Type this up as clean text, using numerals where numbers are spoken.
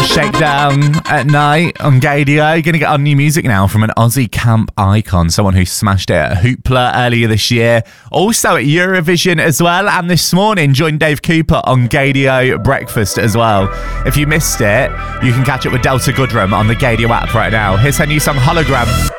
Shakedown at night on Gadio. Gonna get on new music now from an Aussie camp icon, someone who smashed it at Hoopla earlier this year, also at Eurovision as well, and this morning joined Dave Cooper on Gadio Breakfast as well. If you missed it, you can catch up with Delta Goodrem on the Gadio app right now. Here's her new song, Hologram.